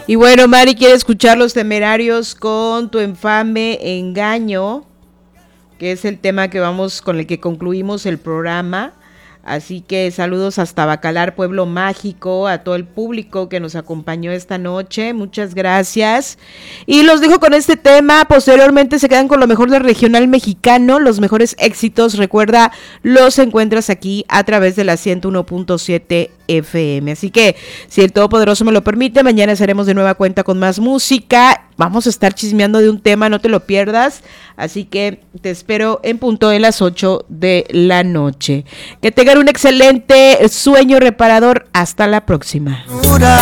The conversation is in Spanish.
Y bueno, Mari quiere escuchar Los Temerarios con Tu infame engaño, que es el tema que vamos con el que concluimos el programa. Así que saludos hasta Bacalar, Pueblo Mágico, a todo el público que nos acompañó esta noche, muchas gracias. Y los dejo con este tema, posteriormente se quedan con lo mejor del regional mexicano, los mejores éxitos, recuerda, los encuentras aquí a través de la 101.7 FM. Así que, si el Todopoderoso me lo permite, mañana seremos de nueva cuenta con más música. Vamos a estar chismeando de un tema, no te lo pierdas. Así que te espero en punto de las 8 de la noche. Que tengan un excelente sueño reparador. Hasta la próxima.